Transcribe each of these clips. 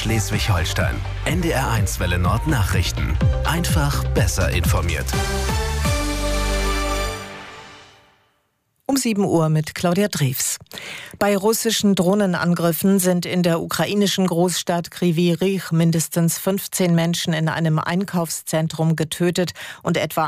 Schleswig-Holstein. NDR1 Welle Nord Nachrichten. Einfach besser informiert. Um 7 Uhr mit Claudia Drews. Bei russischen Drohnenangriffen sind in der ukrainischen Großstadt Kryvyi Rih mindestens 15 Menschen in einem Einkaufszentrum getötet und etwa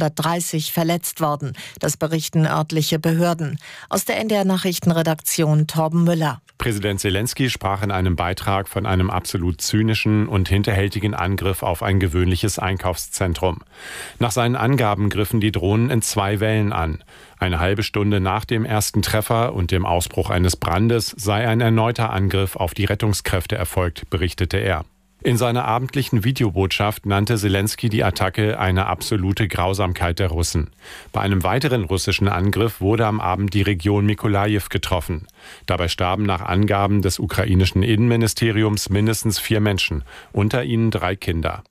130 verletzt worden. Das berichten örtliche Behörden. Aus der NDR-Nachrichtenredaktion Torben Müller. Präsident Zelensky sprach in einem Beitrag von einem absolut zynischen und hinterhältigen Angriff auf ein gewöhnliches Einkaufszentrum. Nach seinen Angaben griffen die Drohnen in 2 Wellen an. Eine halbe Stunde nach dem ersten Treffer und dem Ausbruch eines Brandes sei ein erneuter Angriff auf die Rettungskräfte erfolgt, berichtete er. In seiner abendlichen Videobotschaft nannte Zelensky die Attacke eine absolute Grausamkeit der Russen. Bei einem weiteren russischen Angriff wurde am Abend die Region Mykolajiw getroffen. Dabei starben nach Angaben des ukrainischen Innenministeriums mindestens 4 Menschen, unter ihnen 3 Kinder.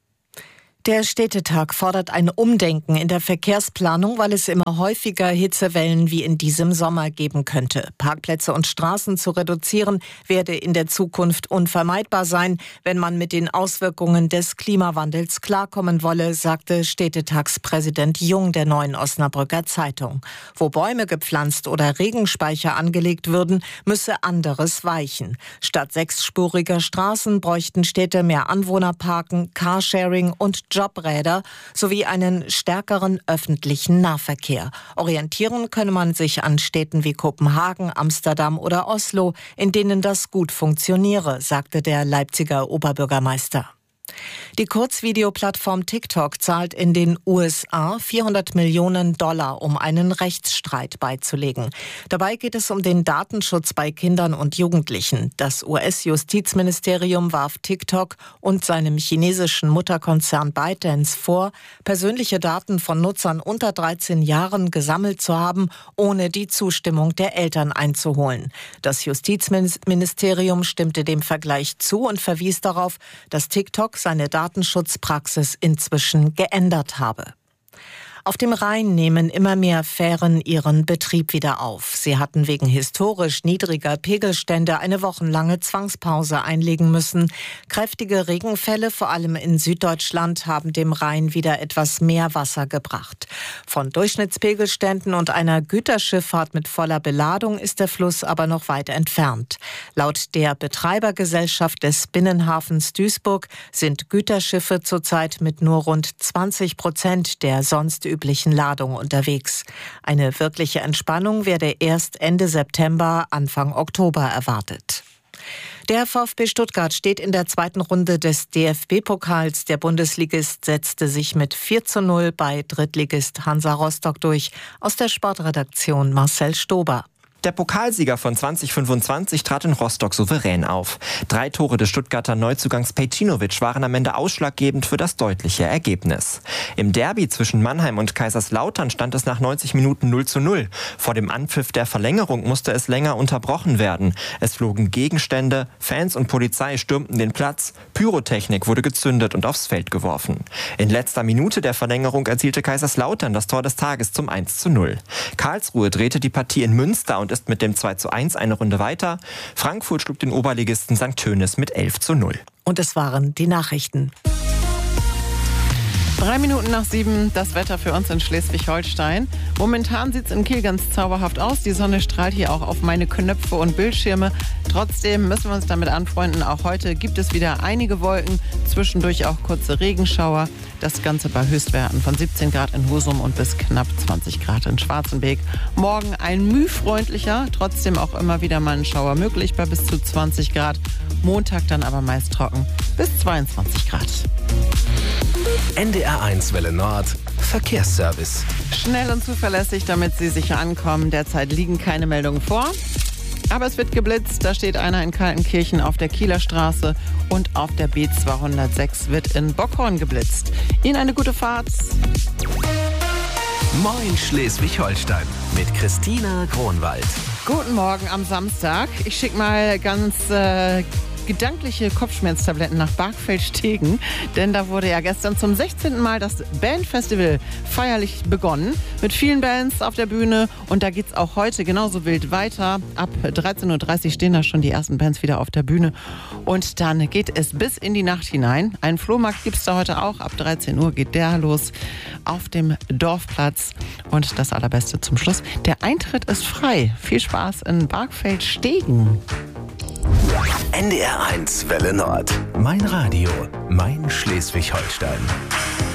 Der Städtetag fordert ein Umdenken in der Verkehrsplanung, weil es immer häufiger Hitzewellen wie in diesem Sommer geben könnte. Parkplätze und Straßen zu reduzieren, werde in der Zukunft unvermeidbar sein, wenn man mit den Auswirkungen des Klimawandels klarkommen wolle, sagte Städtetagspräsident Jung der Neuen Osnabrücker Zeitung. Wo Bäume gepflanzt oder Regenspeicher angelegt würden, müsse anderes weichen. Statt 6-spuriger Straßen bräuchten Städte mehr Anwohnerparken, Carsharing und Jobräder sowie einen stärkeren öffentlichen Nahverkehr. Orientieren könne man sich an Städten wie Kopenhagen, Amsterdam oder Oslo, in denen das gut funktioniere, sagte der Leipziger Oberbürgermeister. Die Kurzvideoplattform TikTok zahlt in den USA $400 Millionen, um einen Rechtsstreit beizulegen. Dabei geht es um den Datenschutz bei Kindern und Jugendlichen. Das US-Justizministerium warf TikTok und seinem chinesischen Mutterkonzern ByteDance vor, persönliche Daten von Nutzern unter 13 Jahren gesammelt zu haben, ohne die Zustimmung der Eltern einzuholen. Das Justizministerium stimmte dem Vergleich zu und verwies darauf, dass TikTok seine Datenschutzpraxis inzwischen geändert habe. Auf dem Rhein nehmen immer mehr Fähren ihren Betrieb wieder auf. Sie hatten wegen historisch niedriger Pegelstände eine wochenlange Zwangspause einlegen müssen. Kräftige Regenfälle, vor allem in Süddeutschland, haben dem Rhein wieder etwas mehr Wasser gebracht. Von Durchschnittspegelständen und einer Güterschifffahrt mit voller Beladung ist der Fluss aber noch weit entfernt. Laut der Betreibergesellschaft des Binnenhafens Duisburg sind Güterschiffe zurzeit mit nur rund 20% der sonst üblichen Ladung unterwegs. Eine wirkliche Entspannung werde erst Ende September, Anfang Oktober erwartet. Der VfB Stuttgart steht in der 2. Runde des DFB-Pokals. Der Bundesligist setzte sich mit 4:0 bei Drittligist Hansa Rostock durch. Aus der Sportredaktion Marcel Stober. Der Pokalsieger von 2025 trat in Rostock souverän auf. 3 Tore des Stuttgarter Neuzugangs Pejcinovic waren am Ende ausschlaggebend für das deutliche Ergebnis. Im Derby zwischen Mannheim und Kaiserslautern stand es nach 90 Minuten 0:0. Vor dem Anpfiff der Verlängerung musste es länger unterbrochen werden. Es flogen Gegenstände, Fans und Polizei stürmten den Platz, Pyrotechnik wurde gezündet und aufs Feld geworfen. In letzter Minute der Verlängerung erzielte Kaiserslautern das Tor des Tages zum 1:0. Karlsruhe drehte die Partie in Münster und ist mit dem 2:1 eine Runde weiter. Frankfurt schlug den Oberligisten St. Tönis mit 11:0. Und es waren die Nachrichten. 3 Minuten nach 7, das Wetter für uns in Schleswig-Holstein. Momentan sieht es in Kiel ganz zauberhaft aus. Die Sonne strahlt hier auch auf meine Knöpfe und Bildschirme. Trotzdem müssen wir uns damit anfreunden. Auch heute gibt es wieder einige Wolken, zwischendurch auch kurze Regenschauer. Das Ganze bei Höchstwerten von 17 Grad in Husum und bis knapp 20 Grad in Schwarzenbeek. Morgen ein mühfreundlicher, trotzdem auch immer wieder mal ein Schauer möglich bei bis zu 20 Grad. Montag dann aber meist trocken bis 22 Grad. NDR1 Welle Nord Verkehrsservice. Schnell und zuverlässig, damit Sie sicher ankommen. Derzeit liegen keine Meldungen vor. Aber es wird geblitzt. Da steht einer in Kaltenkirchen auf der Kieler Straße und auf der B206 wird in Bockhorn geblitzt. Ihnen eine gute Fahrt. Moin Schleswig-Holstein mit Christina Kronwald. Guten Morgen am Samstag. Ich schicke mal ganz gedankliche Kopfschmerztabletten nach Bargfeld-Stegen, denn da wurde ja gestern zum 16. Mal das Bandfestival feierlich begonnen mit vielen Bands auf der Bühne und da geht's auch heute genauso wild weiter. Ab 13.30 Uhr stehen da schon die ersten Bands wieder auf der Bühne und dann geht es bis in die Nacht hinein. Einen Flohmarkt gibt's da heute auch. Ab 13 Uhr geht der los auf dem Dorfplatz und das Allerbeste zum Schluss. Der Eintritt ist frei. Viel Spaß in Bargfeld-Stegen. NDR 1 Welle Nord. Mein Radio, mein Schleswig-Holstein.